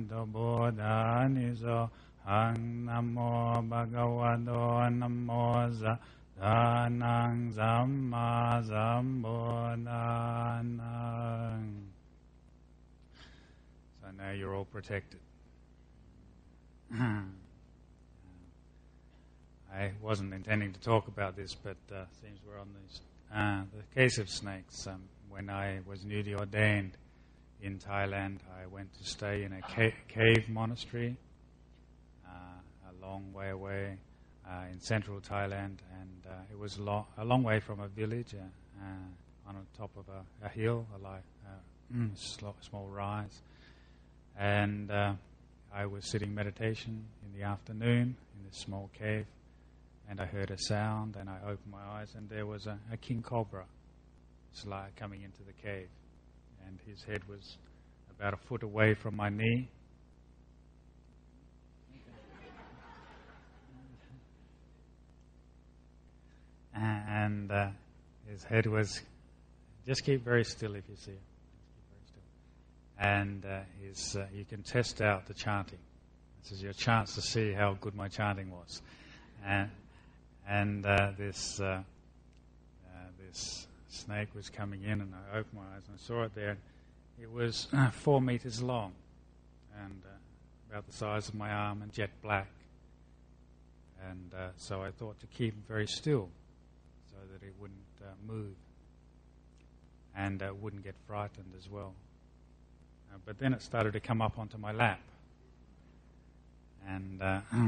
Bhagavato Buddha Niso Hang Namo Bhagavato Namo Danang Samma Sambuddhanang. So now you're all protected. I wasn't intending to talk about this, but seems we're on this. The case of snakes. When I was newly ordained in Thailand, I went to stay in a cave monastery a long way away in central Thailand, and it was a long way from a village on the top of a hill, small rise. And I was sitting meditation in the afternoon in this small cave, and I heard a sound, and I opened my eyes, and there was a king cobra coming into the cave, and his head was about a foot away from my knee. And his head was, just keep very still if you see it. And you can test out the chanting. This is your chance to see how good my chanting was. And this snake was coming in, and I opened my eyes and I saw it there. It was 4 meters long and about the size of my arm and jet black. And so I thought to keep it very still so that it wouldn't move and wouldn't get frightened as well. But then it started to come up onto my lap. And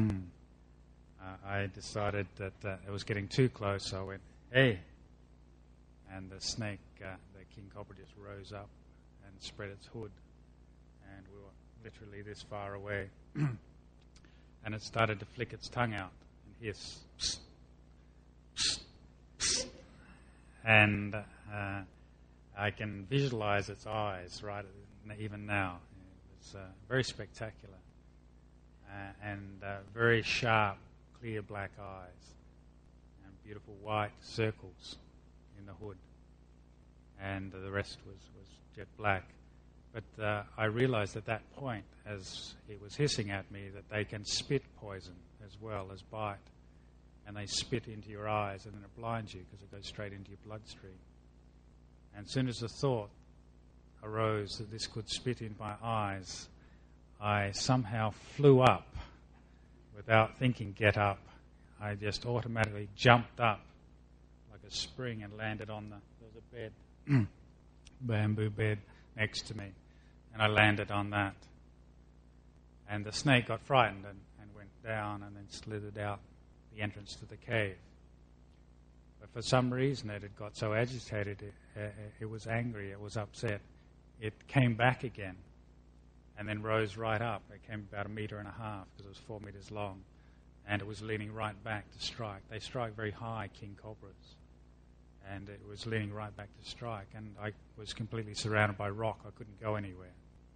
I decided that it was getting too close, so I went, "Hey!" And the snake, the king cobra, just rose up and spread its hood. And we were literally this far away. And it started to flick its tongue out and hiss. Psst, psst, psst. And I can visualize its eyes right even now. It was very spectacular. And very sharp, clear black eyes. And beautiful white circles in the hood. And the rest was jet black. But I realized at that point, as it was hissing at me, that they can spit poison as well as bite. And they spit into your eyes, and then it blinds you because it goes straight into your bloodstream. And as soon as the thought arose that this could spit in my eyes, I somehow flew up without thinking, get up. I just automatically jumped up like a spring and landed on there was a bed, bamboo bed next to me. And I landed on that. And the snake got frightened and went down and then slithered out the entrance to the cave. But for some reason it had got so agitated, it was angry, it was upset. It came back again and then rose right up. It came about 1.5 meters because it was 4 meters long. And it was leaning right back to strike. They strike very high, king cobras. And it was leaning right back to strike. And I was completely surrounded by rock. I couldn't go anywhere.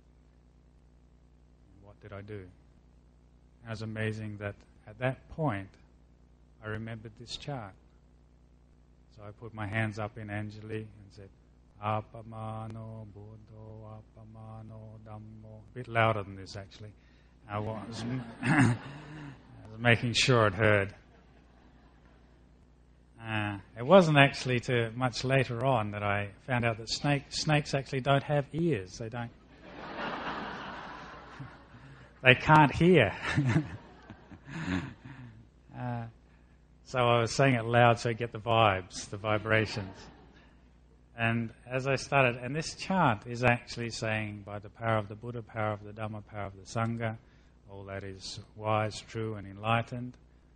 And what did I do? It was amazing that at that point, I remembered this chant. So I put my hands up in Anjali and said, Appamano Buddho, Appamano Dhammo. A bit louder than this, actually. I was making sure it heard. It wasn't actually till much later on that I found out that snakes actually don't have ears. They don't. They can't hear. So I was saying it loud so I get the vibes, the vibrations. And as I started, and this chant is actually saying, by the power of the Buddha, power of the Dhamma, power of the Sangha, all that is wise, true, and enlightened,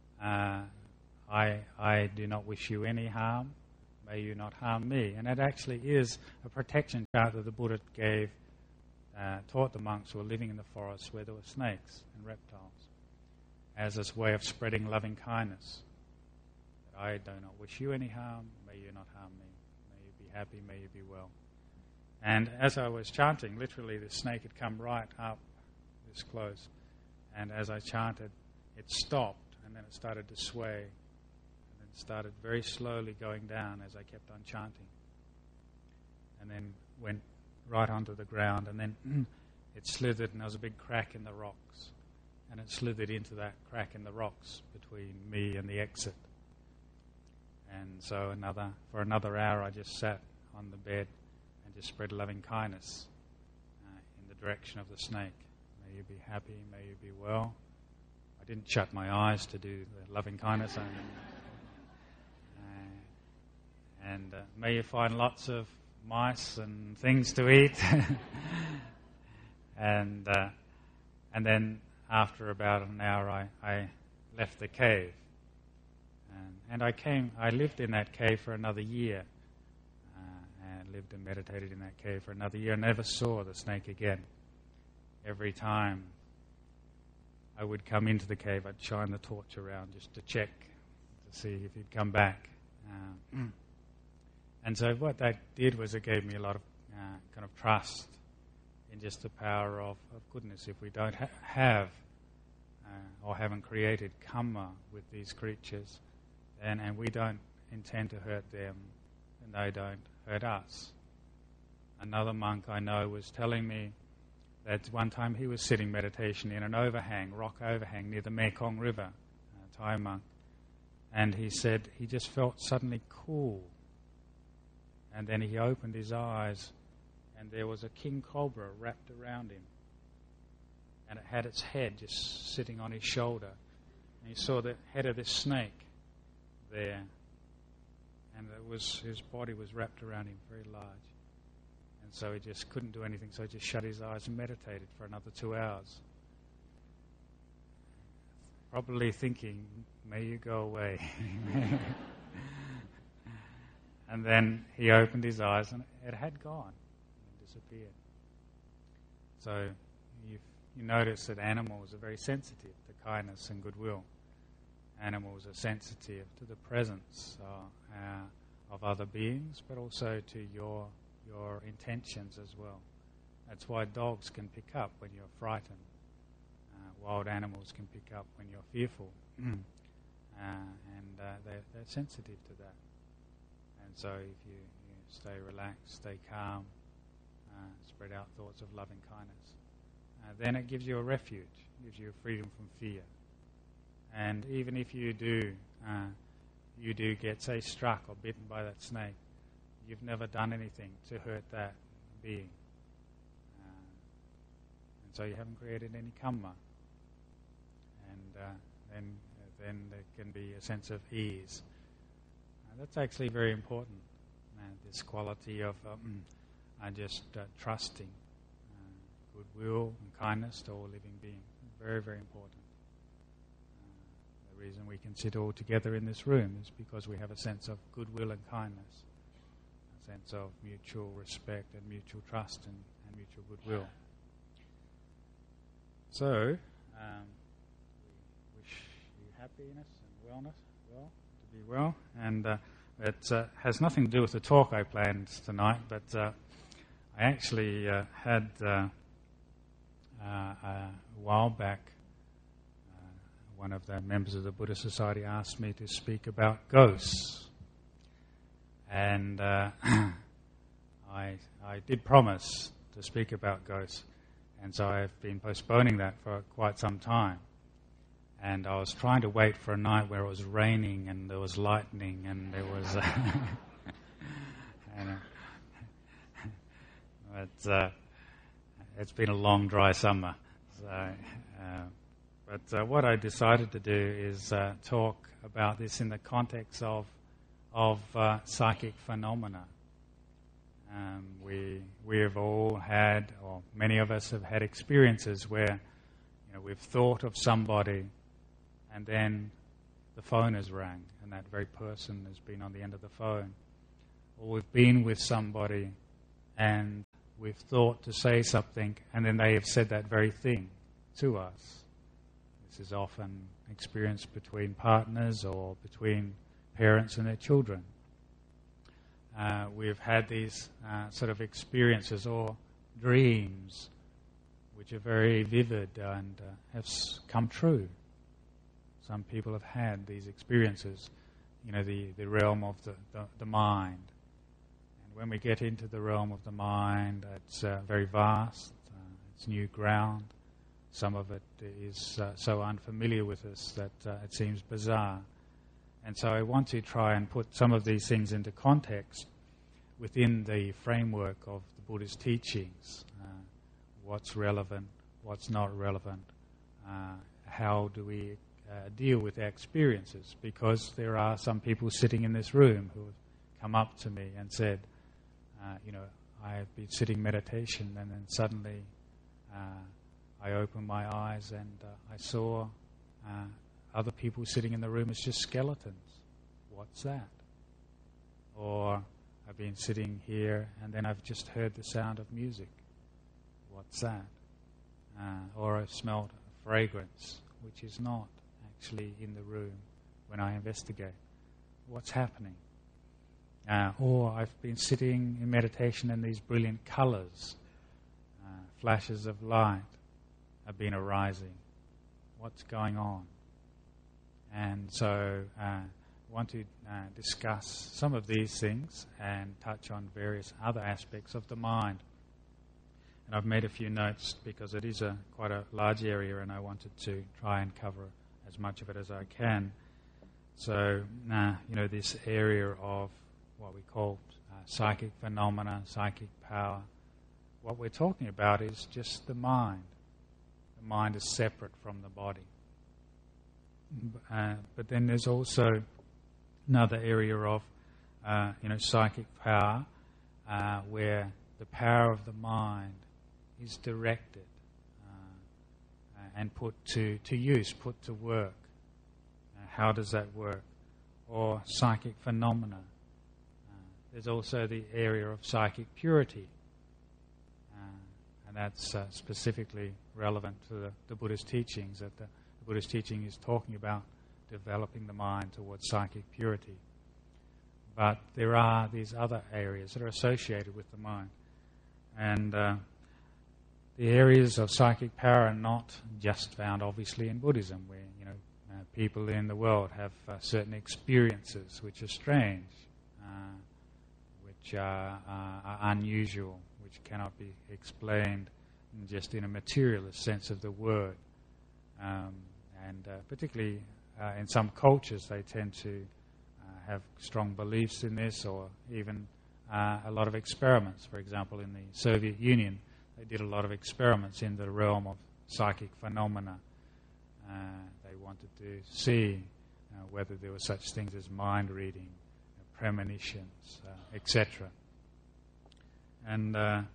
I do not wish you any harm. May you not harm me. And it actually is a protection chant that the Buddha gave, taught the monks who were living in the forest where there were snakes and reptiles, as a way of spreading loving kindness. That I do not wish you any harm. May you not harm me. Happy, may you be well. And as I was chanting, literally the snake had come right up this close. And as I chanted, it stopped, and then it started to sway, and then started very slowly going down as I kept on chanting. And then went right onto the ground, and then it slithered, and there was a big crack in the rocks. And it slithered into that crack in the rocks between me and the exit. And so for another hour I just sat on the bed and just spread loving kindness in the direction of the snake. May you be happy, may you be well. I didn't shut my eyes to do the loving kindness. And may you find lots of mice and things to eat. And then after about an hour I left the cave. And I lived in that cave for another year. And lived and meditated in that cave for another year. I never saw the snake again. Every time I would come into the cave, I'd shine the torch around just to check, to see if he'd come back. And so what that did was it gave me a lot of kind of trust in just the power of goodness. If we don't have or haven't created karma with these creatures, and we don't intend to hurt them, and they don't hurt us. Another monk I know was telling me that one time he was sitting meditation in an rock overhang near the Mekong River, a Thai monk, and he said he just felt suddenly cool. And then he opened his eyes, and there was a king cobra wrapped around him, and it had its head just sitting on his shoulder. And he saw the head of this snake there, and his body was wrapped around him, very large. And so he just couldn't do anything, so he just shut his eyes and meditated for another 2 hours. Probably thinking, may you go away. And then he opened his eyes and it had gone and disappeared. So you notice that animals are very sensitive to kindness and goodwill. Animals are sensitive to the presence of other beings, but also to your intentions as well. That's why dogs can pick up when you're frightened. Wild animals can pick up when you're fearful. And they're sensitive to that. And so if you stay relaxed, stay calm, spread out thoughts of loving kindness, then it gives you a refuge, gives you freedom from fear. And even if you do get, say, struck or bitten by that snake, you've never done anything to hurt that being. And so you haven't created any karma. And then there can be a sense of ease. That's actually very important, this quality of just trusting goodwill and kindness to all living beings. Very, very important. The reason we can sit all together in this room is because we have a sense of goodwill and kindness, a sense of mutual respect and mutual trust and mutual goodwill. So, we wish you happiness and wellness, to be well, and it has nothing to do with the talk I planned tonight, but I actually had a while back one of the members of the Buddhist Society asked me to speak about ghosts, and I did promise to speak about ghosts, and so I've been postponing that for quite some time. And I was trying to wait for a night where it was raining and there was lightning and there was... but it's been a long, dry summer. So, but what I decided to do is talk about this in the context of psychic phenomena. We have all had, or many of us have had experiences where we've thought of somebody, and then the phone has rang, and that very person has been on the end of the phone. Or we've been with somebody, and we've thought to say something, and then they have said that very thing to us. This is often experienced between partners or between parents and their children. We've had these sort of experiences or dreams which are very vivid and have come true. Some people have had these experiences, the realm of the mind. And when we get into the realm of the mind, it's very vast, it's new ground. Some of it is so unfamiliar with us that it seems bizarre. And so I want to try and put some of these things into context within the framework of the Buddhist teachings. What's relevant, what's not relevant, how do we deal with our experiences, because there are some people sitting in this room who have come up to me and said, I have been sitting meditation and then suddenly I opened my eyes and I saw other people sitting in the room as just skeletons. What's that? Or I've been sitting here and then I've just heard the sound of music. What's that? Or I've smelled a fragrance which is not actually in the room when I investigate. What's happening? Or I've been sitting in meditation and these brilliant colors, flashes of light have been arising. What's going on? And so I want to discuss some of these things and touch on various other aspects of the mind. And I've made a few notes because it is quite a large area and I wanted to try and cover as much of it as I can. So, this area of what we call psychic phenomena, psychic power, what we're talking about is just the mind. The mind is separate from the body. But then there's also another area of, psychic power where the power of the mind is directed and put to use, put to work. How does that work? Or psychic phenomena. There's also the area of psychic purity. And that's specifically relevant to the Buddhist teachings, that the Buddhist teaching is talking about developing the mind towards psychic purity. But there are these other areas that are associated with the mind. And the areas of psychic power are not just found obviously in Buddhism, where people in the world have certain experiences which are strange, which are unusual, which cannot be explained just in a materialist sense of the word. And particularly in some cultures they tend to have strong beliefs in this, or even a lot of experiments. For example, in the Soviet Union, they did a lot of experiments in the realm of psychic phenomena. They wanted to see whether there were such things as mind reading, premonitions, etc. And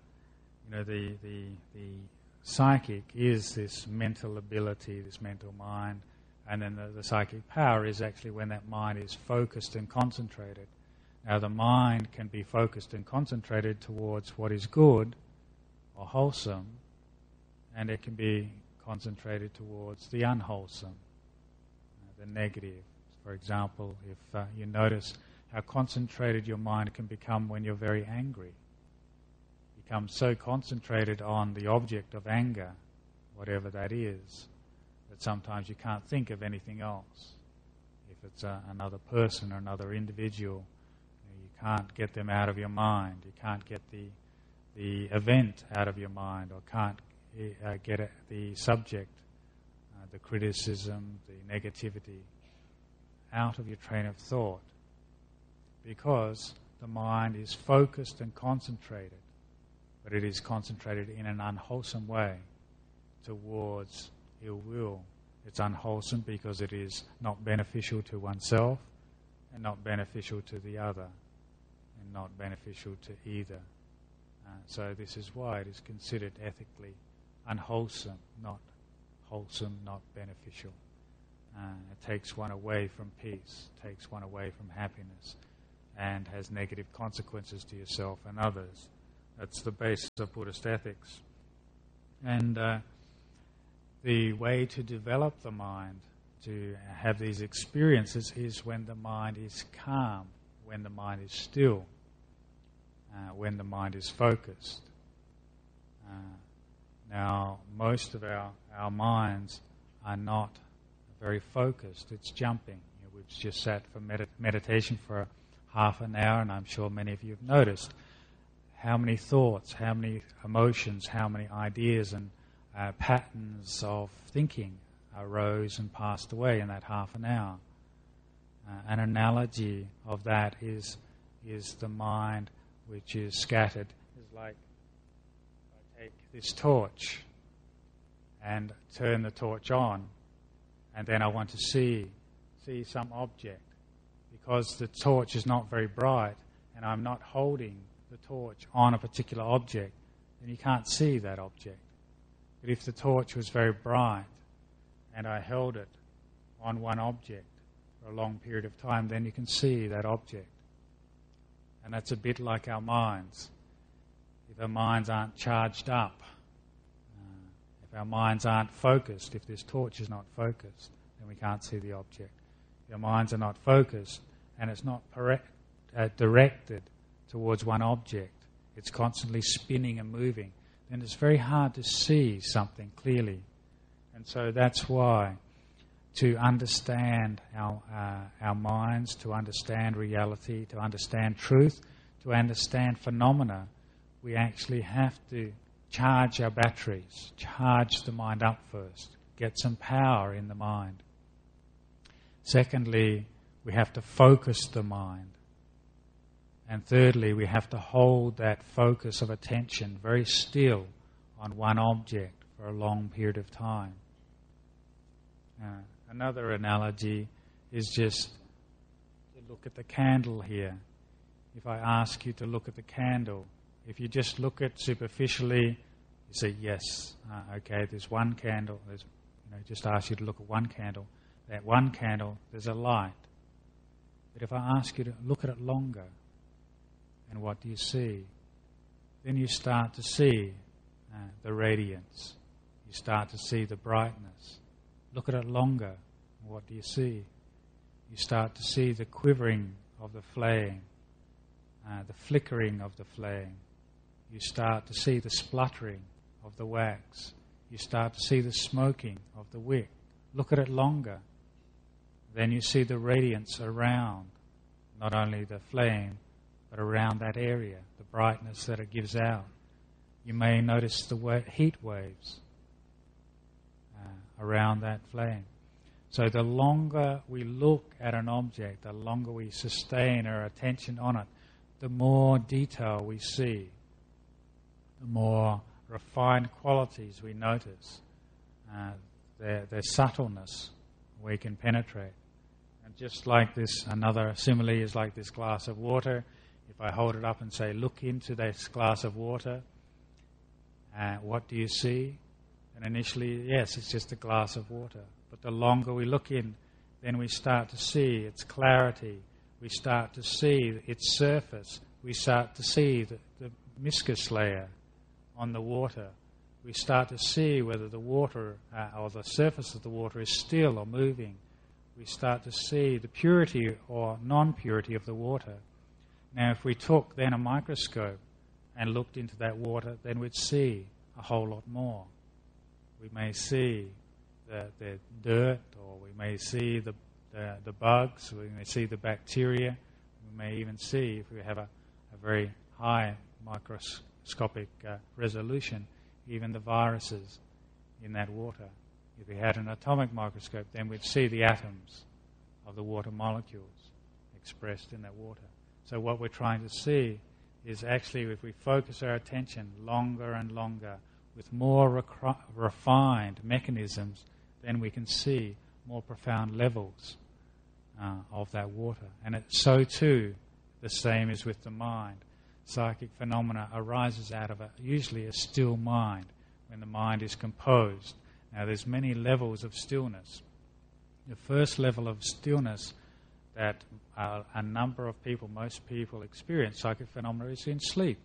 the psychic is this mental ability, this mental mind, and then the psychic power is actually when that mind is focused and concentrated. Now the mind can be focused and concentrated towards what is good or wholesome, and it can be concentrated towards the unwholesome, the negative. For example, if you notice how concentrated your mind can become when you're very angry. Become so concentrated on the object of anger, whatever that is, that sometimes you can't think of anything else. If it's another person or another individual, you can't get them out of your mind. You can't get the event out of your mind, or can't get the subject, the criticism, the negativity out of your train of thought, because the mind is focused and concentrated, but it is concentrated in an unwholesome way towards ill will. It's unwholesome because it is not beneficial to oneself and not beneficial to the other and not beneficial to either. So this is why it is considered ethically unwholesome, not wholesome, not beneficial. It takes one away from peace, takes one away from happiness, and has negative consequences to yourself and others. That's the basis of Buddhist ethics. And the way to develop the mind, to have these experiences, is when the mind is calm, when the mind is still, when the mind is focused. Now, most of our minds are not very focused. It's jumping. We've just sat for meditation for half an hour, and I'm sure many of you have noticed how many thoughts, how many emotions, how many ideas and patterns of thinking arose and passed away in that half an hour. An analogy of that is the mind which is scattered. It's like I take this torch and turn the torch on, and then I want to see some object. Because the torch is not very bright and I'm not holding the torch on a particular object, then you can't see that object. But if the torch was very bright and I held it on one object for a long period of time, then you can see that object. And that's a bit like our minds. If our minds aren't charged up, if our minds aren't focused, if this torch is not focused, then we can't see the object. If our minds are not focused and it's not directed towards one object, it's constantly spinning and moving, then it's very hard to see something clearly. And so that's why to understand our minds, to understand reality, to understand truth, to understand phenomena, we actually have to charge our batteries, charge the mind up first, get some power in the mind. Secondly, we have to focus the mind. And thirdly, we have to hold that focus of attention very still on one object for a long period of time. Another analogy is just to look at the candle here. If I ask you to look at the candle, if you just look at superficially, you say, yes, okay, there's one candle. Just ask you to look at one candle. That one candle, there's a light. But if I ask you to look at it longer, and what do you see? Then you start to see the radiance. You start to see the brightness. Look at it longer, and what do you see? You start to see the quivering of the flame, the flickering of the flame. You start to see the spluttering of the wax. You start to see the smoking of the wick. Look at it longer. Then you see the radiance around, not only the flame, but around that area, the brightness that it gives out. You may notice the heat waves around that flame. So the longer we look at an object, the longer we sustain our attention on it, the more detail we see, the more refined qualities we notice, their subtleness we can penetrate. And just like this, another simile is like this glass of water. If I hold it up and say, look into this glass of water, what do you see? And initially, yes, it's just a glass of water. But the longer we look in, then we start to see its clarity. We start to see its surface. We start to see the viscous layer on the water. We start to see whether the water or the surface of the water is still or moving. We start to see the purity or non-purity of the water. Now, if we took then a microscope and looked into that water, then we'd see a whole lot more. We may see the dirt, or we may see the bugs, we may see the bacteria, we may even see, if we have a very high microscopic resolution, even the viruses in that water. If we had an atomic microscope, then we'd see the atoms of the water molecules expressed in that water. So what we're trying to see is actually, if we focus our attention longer and longer with more refined mechanisms, then we can see more profound levels of that water. And so too, the same is with the mind. Psychic phenomena arises out of usually a still mind, when the mind is composed. Now there's many levels of stillness. The first level of stillness that a number of people, most people experience psychic phenomena is in sleep.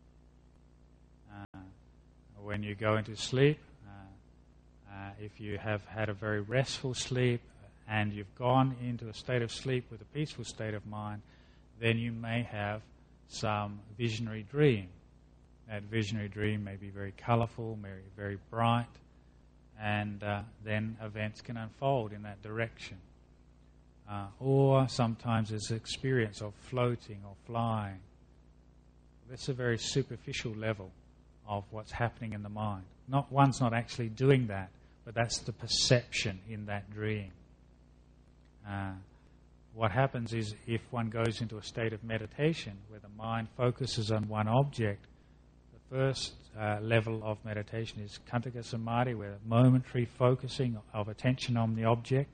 When you go into sleep, if you have had a very restful sleep and you've gone into a state of sleep with a peaceful state of mind, then you may have some visionary dream. That visionary dream may be very colourful, very, very bright, and then events can unfold in that direction. Or sometimes there's experience of floating or flying. That's a very superficial level of what's happening in the mind. One's not actually doing that, but that's the perception in that dream. What happens is if one goes into a state of meditation where the mind focuses on one object, the first level of meditation is Kantaka Samadhi, where momentary focusing of attention on the object.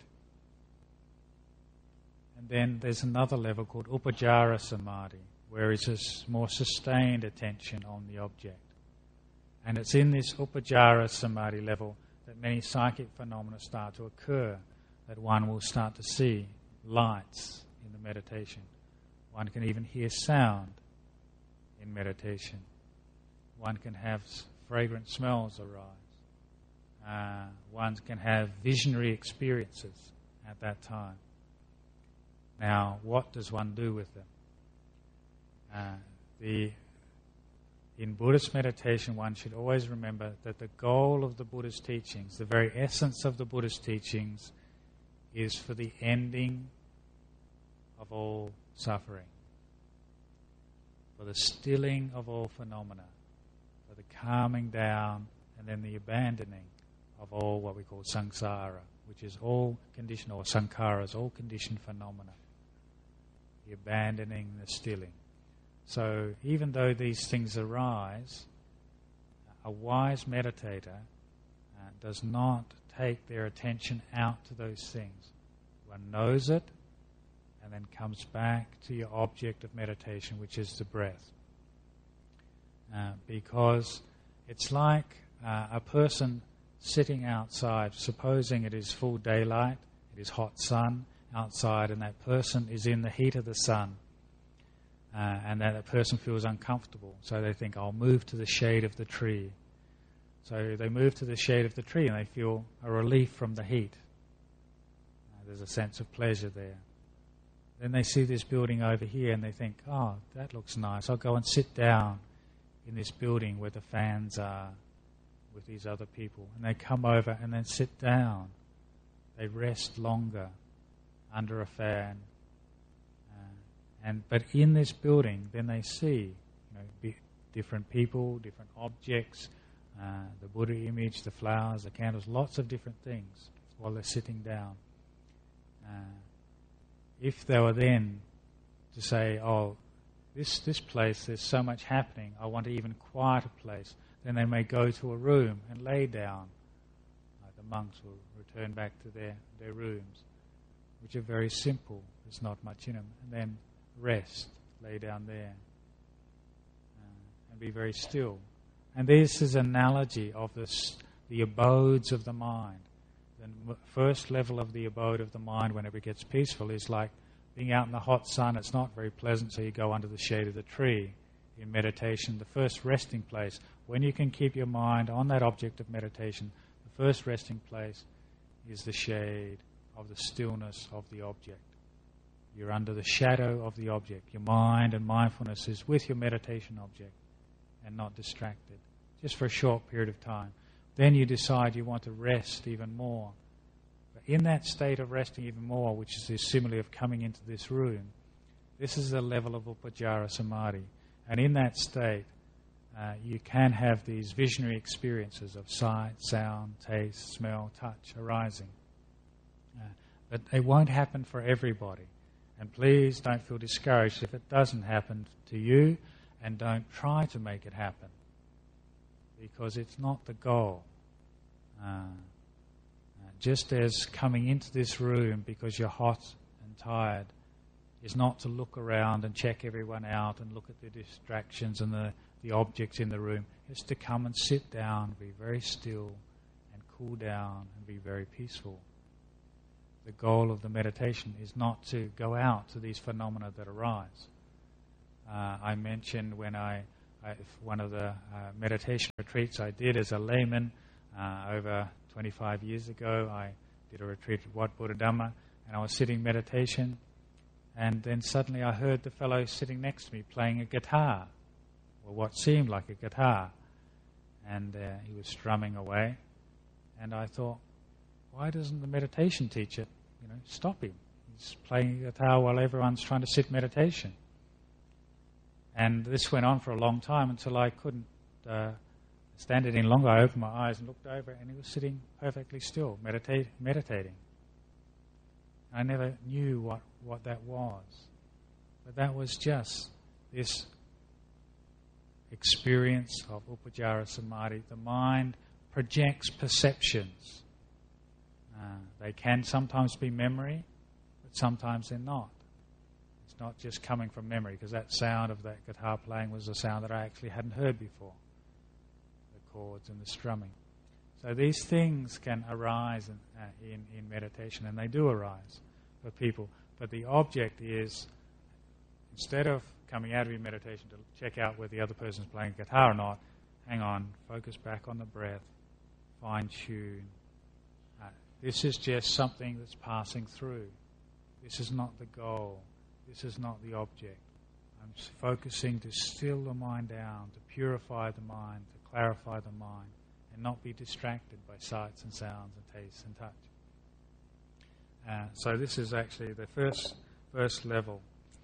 And then there's another level called Upajjhara Samadhi, where it's a more sustained attention on the object. And it's in this Upajjhara Samadhi level that many psychic phenomena start to occur, that one will start to see lights in the meditation. One can even hear sound in meditation. One can have fragrant smells arise. One can have visionary experiences at that time. Now, what does one do with them? In Buddhist meditation, one should always remember that the goal of the Buddhist teachings, the very essence of the Buddhist teachings, is for the ending of all suffering, for the stilling of all phenomena, for the calming down and then the abandoning of all what we call samsara, which is all conditioned, or sankharas, all conditioned phenomena. The abandoning, the stilling. So even though these things arise, a wise meditator does not take their attention out to those things. One knows it and then comes back to your object of meditation, which is the breath. Because it's like a person sitting outside, supposing it is full daylight, it is hot sun outside, and that person is in the heat of the sun. And that person feels uncomfortable, so they think, I'll move to the shade of the tree. So they move to the shade of the tree and they feel a relief from the heat. There's a sense of pleasure there. Then they see this building over here and they think, oh, that looks nice. I'll go and sit down in this building where the fans are with these other people. And they come over and then sit down. They rest longer under a fan. But in this building, then they see different people, different objects, the Buddha image, the flowers, the candles, lots of different things while they're sitting down. If they were then to say, oh, this place, there's so much happening, I want an even quieter place, then they may go to a room and lay down. The monks will return back to their rooms, which are very simple. There's not much in them. And then rest, lay down there, and be very still. And this is an analogy of the abodes of the mind. The first level of the abode of the mind, whenever it gets peaceful, is like being out in the hot sun. It's not very pleasant, so you go under the shade of the tree. In meditation, the first resting place, when you can keep your mind on that object of meditation, the first resting place is the shade of the stillness of the object. You're under the shadow of the object. Your mind and mindfulness is with your meditation object and not distracted, just for a short period of time. Then you decide you want to rest even more. But in that state of resting even more, which is the simile of coming into this room, this is the level of Upajjhara Samadhi. And in that state, you can have these visionary experiences of sight, sound, taste, smell, touch arising. But it won't happen for everybody. And please don't feel discouraged if it doesn't happen to you, and don't try to make it happen, because it's not the goal. Just as coming into this room because you're hot and tired is not to look around and check everyone out and look at the distractions and the objects in the room. It's to come and sit down, be very still and cool down and be very peaceful. The goal of the meditation is not to go out to these phenomena that arise. I mentioned when one of the meditation retreats I did as a layman over 25 years ago, I did a retreat at Wat Buddha-Dhamma, and I was sitting meditation, and then suddenly I heard the fellow sitting next to me playing a guitar, or what seemed like a guitar, and he was strumming away, and I thought, why doesn't the meditation teacher stop him? He's playing a guitar while everyone's trying to sit meditation. And this went on for a long time until I couldn't stand it any longer. I opened my eyes and looked over, and he was sitting perfectly still, meditating. I never knew what that was. But that was just this experience of Upacara Samadhi. The mind projects perceptions. They can sometimes be memory, but sometimes they're not. It's not just coming from memory, because that sound of that guitar playing was a sound that I actually hadn't heard before. The chords and the strumming. So these things can arise in meditation, and they do arise for people. But the object is, instead of coming out of your meditation to check out whether the other person's playing guitar or not, hang on, focus back on the breath, fine-tune. This is just something that's passing through. This is not the goal. This is not the object. I'm focusing to still the mind down, to purify the mind, to clarify the mind, and not be distracted by sights and sounds and tastes and touch. So this is actually the first level.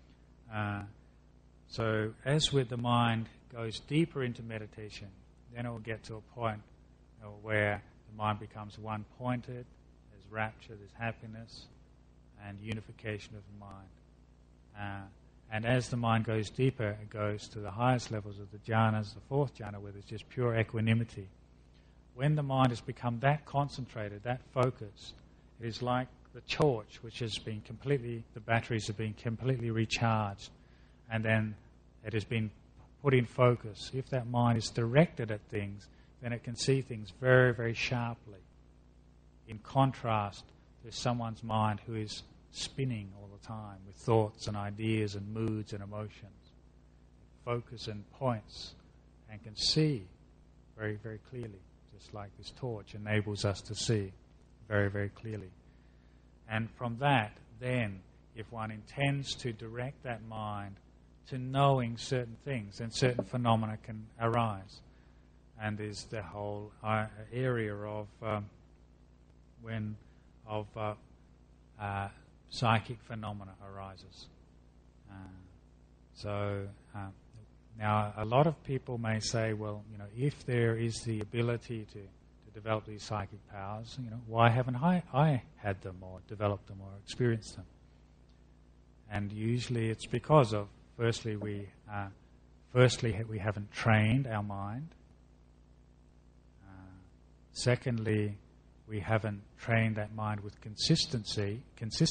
So as with the mind goes deeper into meditation, then it will get to a point where the mind becomes one-pointed, there's rapture, there's happiness, and unification of the mind. And as the mind goes deeper, it goes to the highest levels of the jhanas, the fourth jhana, where there's just pure equanimity. When the mind has become that concentrated, that focused, it is like the torch, which has been the batteries have been completely recharged, and then it has been put in focus. If that mind is directed at things, then it can see things very, very sharply, in contrast to someone's mind who is spinning all the time with thoughts and ideas and moods and emotions. Focus and points and can see very, very clearly, just like this torch enables us to see very, very clearly. And from that, then, if one intends to direct that mind to knowing certain things, then certain phenomena can arise. And there's the whole area of psychic phenomena arises. Now, a lot of people may say, well, if there is the ability to develop these psychic powers, why haven't I had them or developed them or experienced them? And usually it's because of, firstly, we haven't trained our mind. Secondly, we haven't trained that mind with consistency.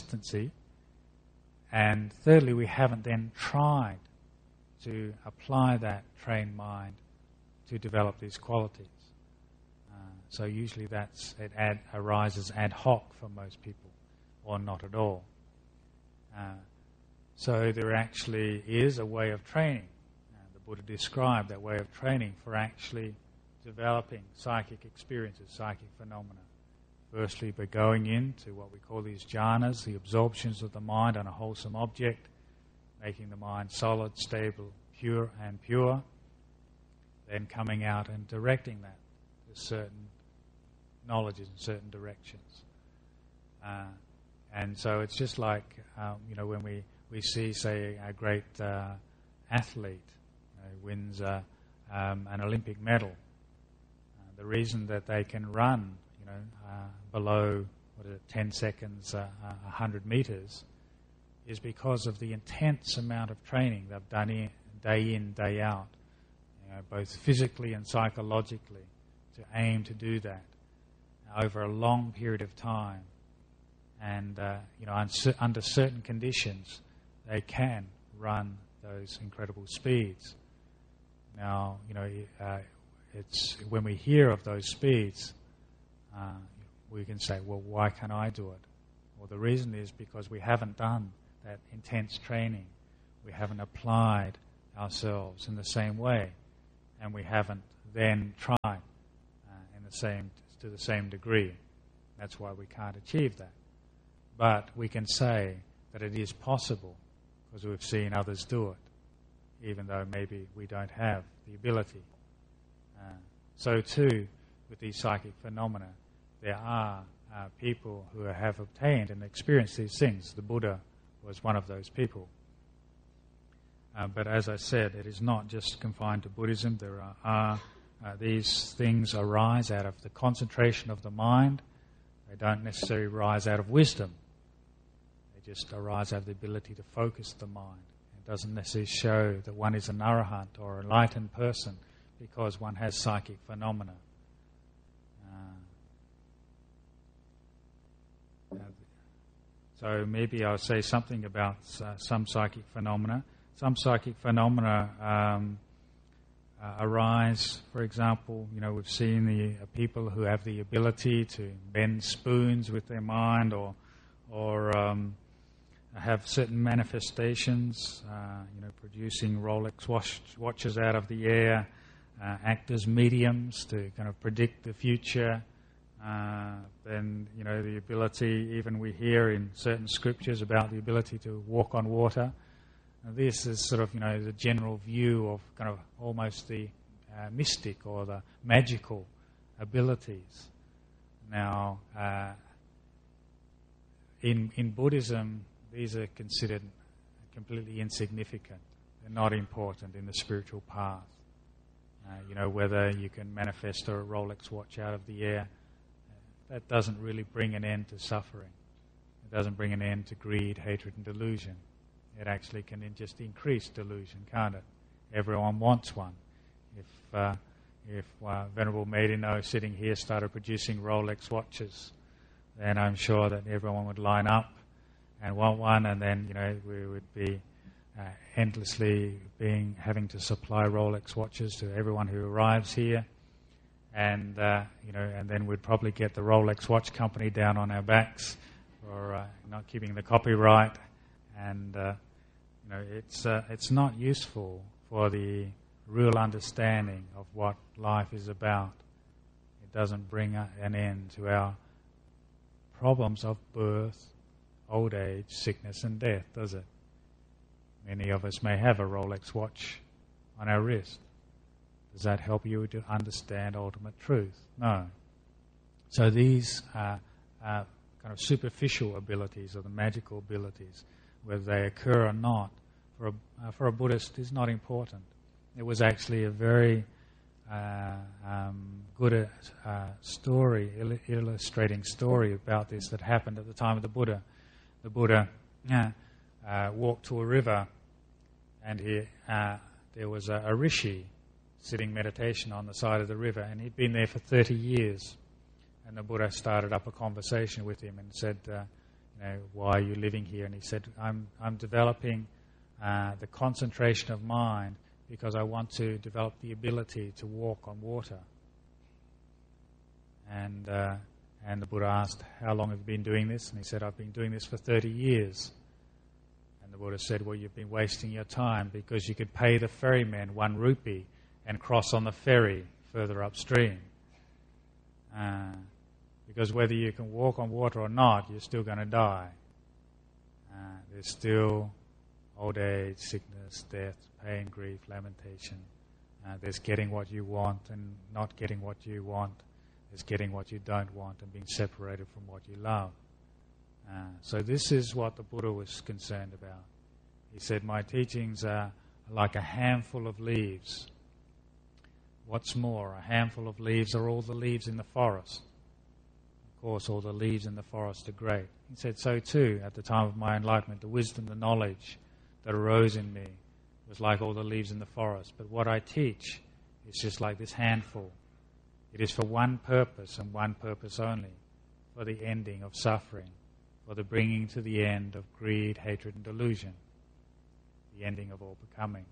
And thirdly, we haven't then tried to apply that trained mind to develop these qualities. So usually it arises ad hoc for most people, or not at all. So there actually is a way of training. The Buddha described that way of training for actually developing psychic experiences, psychic phenomena. Firstly, by going into what we call these jhanas, the absorptions of the mind on a wholesome object, making the mind solid, stable, pure. Then coming out and directing that to certain knowledges in certain directions. And so it's just like, when we see, say, a great athlete wins an Olympic medal. The reason that they can run, below 10 seconds, 100 meters, is because of the intense amount of training they've done day in, day out, both physically and psychologically, to aim to do that over a long period of time. And under certain conditions, they can run those incredible speeds. Now, it's when we hear of those speeds, we can say, well, why can't I do it? Well, the reason is because we haven't done that intense training. We haven't applied ourselves in the same way, and we haven't then tried to the same degree. That's why we can't achieve that. But we can say that it is possible because we've seen others do it, even though maybe we don't have the ability. So too, with these psychic phenomena, there are people who have obtained and experienced these things. The Buddha was one of those people. But as I said, it is not just confined to Buddhism. There are these things arise out of the concentration of the mind. They don't necessarily rise out of wisdom. They just arise out of the ability to focus the mind. It doesn't necessarily show that one is an arahant or an enlightened person because one has psychic phenomena. So maybe I'll say something about some psychic phenomena. Some psychic phenomena arise, for example, we've seen the people who have the ability to bend spoons with their mind or have certain manifestations, producing Rolex watches out of the air, act as mediums to kind of predict the future. Then, the ability, even we hear in certain scriptures about the ability to walk on water. Now, this is sort of, the general view of kind of almost the mystic or the magical abilities. Now, in Buddhism, these are considered completely insignificant. They're not important in the spiritual path. Whether you can manifest a Rolex watch out of the air, that doesn't really bring an end to suffering. It doesn't bring an end to greed, hatred, and delusion. It actually can just increase delusion, can't it? Everyone wants one. If Venerable Maidino sitting here started producing Rolex watches, then I'm sure that everyone would line up and want one, and then we would be endlessly having to supply Rolex watches to everyone who arrives here. And and then we'd probably get the Rolex watch company down on our backs for not keeping the copyright, and it's not useful for the real understanding of what life is about. It doesn't bring an end to our problems of birth, old age, sickness, and death, does it? Many of us may have a Rolex watch on our wrist. Does that help you to understand ultimate truth? No. So these kind of superficial abilities or the magical abilities, whether they occur or not, for a Buddhist is not important. It was actually a very good story, illustrating story about this that happened at the time of the Buddha. The Buddha walked to a river, and there was a rishi sitting meditation on the side of the river, and he'd been there for 30 years. And the Buddha started up a conversation with him and said, why are you living here? And he said, I'm developing the concentration of mind because I want to develop the ability to walk on water. And the Buddha asked, how long have you been doing this? And he said, I've been doing this for 30 years. And the Buddha said, well, you've been wasting your time because you could pay the ferryman 1 rupee and cross on the ferry further upstream. Because whether you can walk on water or not, you're still going to die. There's still old age, sickness, death, pain, grief, lamentation. There's getting what you want and not getting what you want. There's getting what you don't want and being separated from what you love. So this is what the Buddha was concerned about. He said, my teachings are like a handful of leaves. What's more, a handful of leaves are all the leaves in the forest. Of course, all the leaves in the forest are great. He said, so too, at the time of my enlightenment, the wisdom, the knowledge that arose in me was like all the leaves in the forest. But what I teach is just like this handful. It is for one purpose and one purpose only, for the ending of suffering, for the bringing to the end of greed, hatred, and delusion, the ending of all becoming,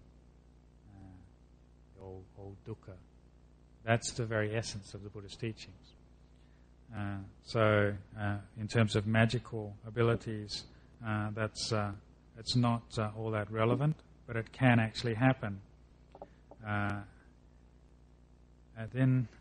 all dukkha. That's the very essence of the Buddha's teachings. So, in terms of magical abilities, it's not all that relevant, but it can actually happen. And then